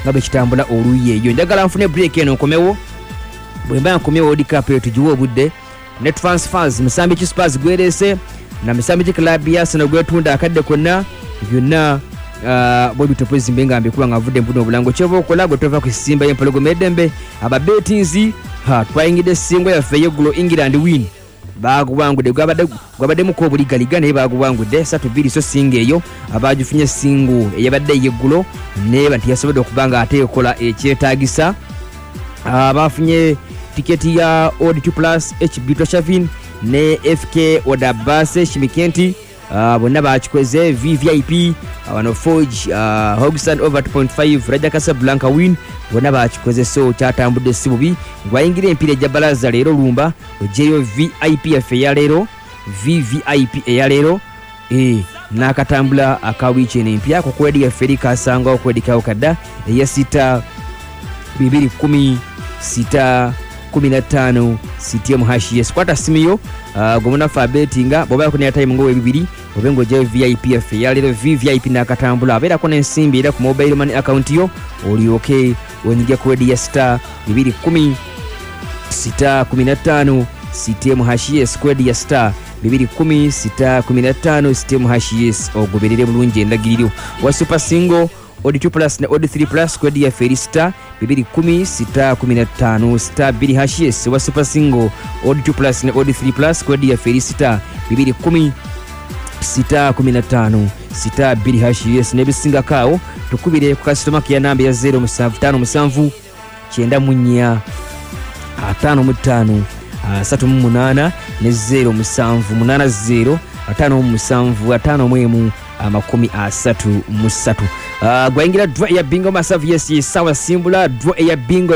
nga bwe kitambula oluuyi eyo. Njagala nfune break eno nkomewo, bwe mba nkomyewo World Cup eyo tugiwe obudde. Ne transfers musambi ki Spurs gwerese na musambi ki club ya Arsenal gwetunda akadde konna byonna bwe bitopezi mbenga mbikuba ngavudde mpuno obulango kyova okola bwe tova ku Simba y'empologoma Edembe aba betinzi twayingidde singo yaffe y'eggulo England win baagubangudde gwabadde muko obuligaliga naye baagubangudde 3-2 so singa eyo abagifunye singo eyabadde y'eggulo neba nti yasobodde okubanga ate ekola ekyetaagisa. Bafunye tiketi ya Odd2 Plus HB Toshavin ne FK Odabase Shimikenti bonna bakikweze VVIP abano Forge Hogson over 2.5 Raja Casablanca win bonna bakikweze so kyatambudde si bubi gwayingira empira ejja balaza leero lumba ojeyo VIP yafe ya leero VVIP eya leero nakatambula akawiiki eno empya ku kwedi yaffe eri kasanga okwedikawo kadda eya 6-2-6-15 CTM hashies kwata simiyo gomuna fabetinga boba kunya time ngo ebibiri obengo je VIP yafe ya leero VVIP nakatambula abera ko n'ensimbi era ku mobile money account yo oli okay wonyige kwedi ya *21615 CTM hashies kwedi ya *21615 CTM hashies ogoberere bulungi endagiriro wa super single Odd2 Plus ne Odd3 Plus kwedi ya Ferista 21615 2 hashies wa super single Odd2 Plus ne Odd3 Plus kwedi ya Ferista 21615 2 hashies ne bisinga kao tukubire ku customer care namba ya 0757 94 55 38 ne 0780 57 53 gwayingira draw ya bingo massive yes sawa simbula draw ya bingo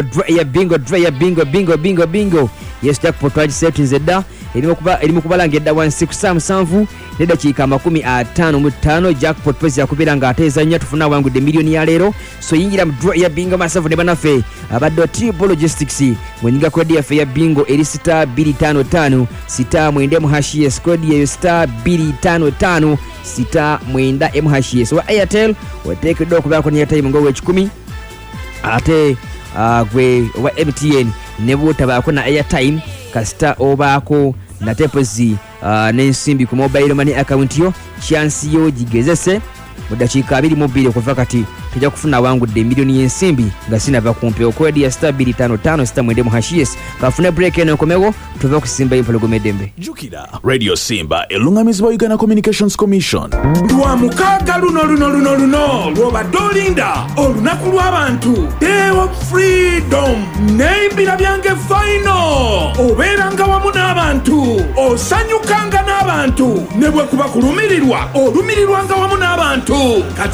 yes jackpot twaji settings edda elimu kubalanga edda 167 nedakiika 55 jackpot pezi yakubira nga ateza nya tufuna wangu de milioni ya leero so yingira draw ya bingo massive ne banafe abaddo triple logistics mwenyinga kodi yafe ya bingo eri *255 mwende hashies kodi ya *255 mwenda hashies wa Airtel weteke do kubako ni time ngo we10 ate gwe wa MTN nebuta bako na airtime kasita obako na tepezi n'ensimbi ku mobile money account yo chance yo gigezese mudakiika 2 mobile kuva kati tujja kufuna wangu de milioni y'ensimbi nga sinava kumpe okwedi ya *255 mwende hashies kafuna break eno komewo tuva ku Simba y'empologoma Edembe. Jukira Radio Simba elungamizibwa Uganda Communications Commission. Lwa mukaaga luno lwoba dolinda olunaku lw'abantu Day of Freedom nembira byange final obeeranga wamu n'abantu osanyukanga n'abantu ne bwe kuba kulumirirwa olumirirwanga wamu n'abantu kati